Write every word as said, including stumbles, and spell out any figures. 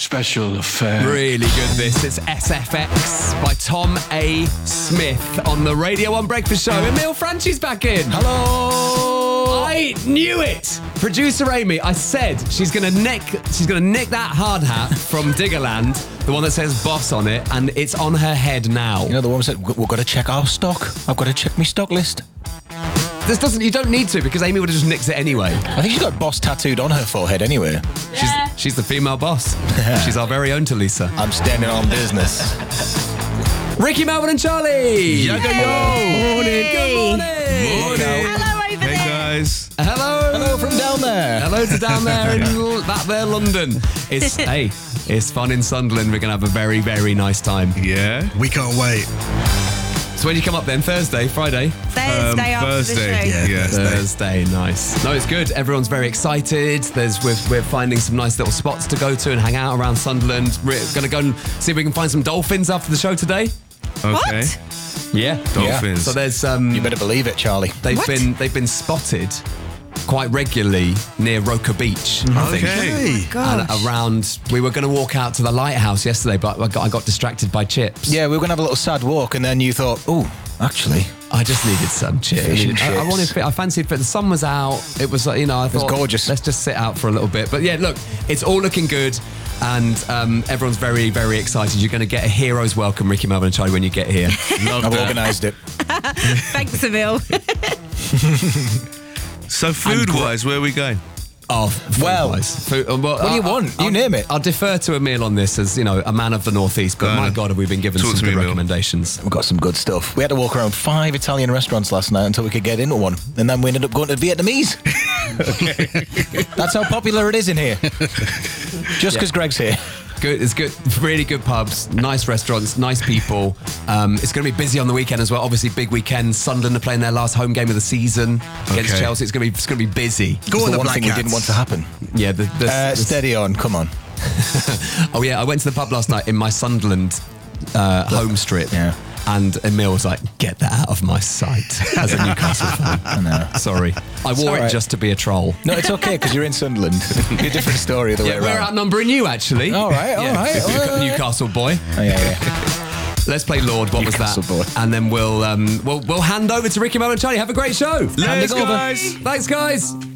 special effect. Really good this. It's S F X by Tom A. Smith on the Radio one Breakfast Show. Emile Franchi's back in. Hello. I knew it. Producer Amy, I said she's gonna nick she's gonna nick that hard hat from Diggerland, the one that says boss on it, and it's on her head now. You know the one that said, we've got to check our stock. I've got to check my stock list. This doesn't, you don't need to, because Amy would have just nicked it anyway. I think she's got boss tattooed on her forehead anyway. Yeah. She's, she's the female boss. She's our very own Talisa. I'm standing on business. Ricky, Melvin and Charlie. Yo, yo, yo. Morning. Good morning. Morning. Hello over Hey, there. guys. Hello. Hello from down there. Hello to down there in L- that there London. It's, hey, it's fun in Sunderland. We're going to have a very, very nice time. Yeah. We can't wait. So when you come up then? Thursday, Friday? Thursday Um, after Thursday. the show. Yeah, Thursday, nice. No, it's good. Everyone's very excited. There's we're, we're finding some nice little spots to go to and hang out around Sunderland. We're going to go and see if we can find some dolphins after the show today. Okay. What? Yeah, Dolphins. So there's um, You better believe it, Charlie. they've What? been they've been spotted quite regularly near Roker Beach. I think. Okay. Gosh. And around, we were going to walk out to the lighthouse yesterday, but I got, I got distracted by chips. Yeah, we were going to have a little sad walk, and then you thought, oh, actually, I just needed some chips. Fish and I, I chips. wanted, I fancied, but the sun was out. It was, like, you know, I thought, gorgeous. Let's just sit out for a little bit. But yeah, look, it's all looking good, and um, everyone's very, very excited. You're going to get a hero's welcome, Ricky, Melvin and Charlie, when you get here. Love I've that. organised it. Thanks, Emile. So food-wise, where are we going? Oh, Well, food-wise. Food, uh, well, what do you I- want? I- You I'll- name it. I'll defer to Emile on this as, you know, a man of the Northeast, but Go my on. God, have we been given Talk some to me, good Emile. recommendations. We've got some good stuff. We had to walk around five Italian restaurants last night until we could get into one. And then we ended up going to Vietnamese. That's how popular it is in here. Just because Greg's here. Good, it's good, really good pubs, nice restaurants, nice people. Um, it's going to be busy on the weekend as well. Obviously, big weekend. Sunderland are playing their last home game of the season against Okay. Chelsea. It's going to be, it's going to be busy. Go It's on the the one Black thing we Cats. didn't want to happen. Yeah, the, the, Uh, the- steady on, come on. oh yeah, I went to the pub last night in my Sunderland uh, home strip. Yeah. And Emile was like, "Get that out of my sight." As a Newcastle fan, I know. sorry, I wore all it right. just to be a troll. No, it's okay because you're in Sunderland. It'd be a different story the Yeah, way we're around. outnumbering you actually. All right, all Yeah, right, Newca- all right. Newcastle boy. Oh, yeah, yeah. Let's play Lord. What was Newcastle that? boy. And then we'll um, we'll we'll hand over to Ricky, Melvin and Charlie. Have a great show. Let's over. guys. Thanks, guys.